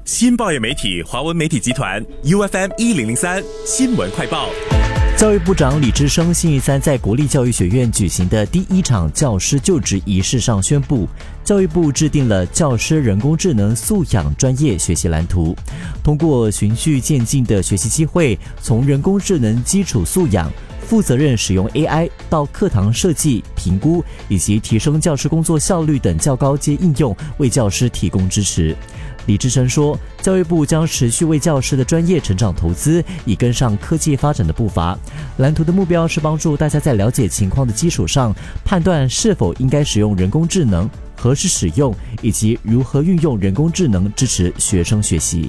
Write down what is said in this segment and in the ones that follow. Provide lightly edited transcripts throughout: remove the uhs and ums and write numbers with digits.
新报业媒体华文媒体集团 UFM1003 新闻快报。 教育部长李志升星期三在国立教育学院举行的第一场教师就职仪式上宣布，教育部制定了教师人工智能素养专业学习蓝图，通过循序渐进的学习机会，从人工智能基础素养、负责任使用 AI 到课堂设计、评估以及提升教师工作效率等较高阶应用，为教师提供支持。李志升说，教育部将持续为教师的专业成长投资，以跟上科技发展的步伐。蓝图的目标是帮助大家在了解情况的基础上，判断是否应该使用人工智能、何时使用，以及如何运用人工智能支持学生学习。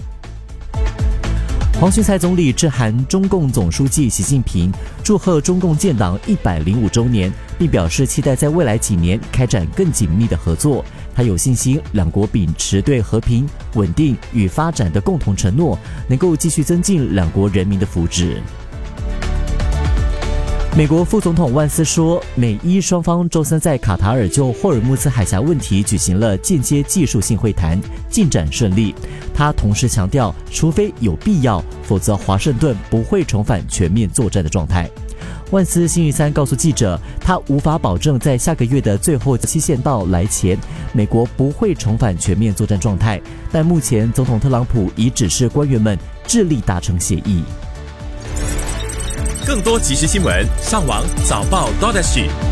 黄循财总理致函中共总书记习近平，祝贺中共建党105周年，并表示期待在未来几年开展更紧密的合作。他有信心，两国秉持对和平、稳定与发展的共同承诺，能够继续增进两国人民的福祉。美国副总统万斯说，美伊双方周三在卡塔尔就霍尔木兹海峡问题举行了间接技术性会谈，进展顺利。他同时强调，除非有必要，否则华盛顿不会重返全面作战的状态。万斯星期三告诉记者，他无法保证在下个月的最后期限到来前，美国不会重返全面作战状态，但目前总统特朗普已指示官员们致力达成协议。 更多即时新闻，上网早报.SG。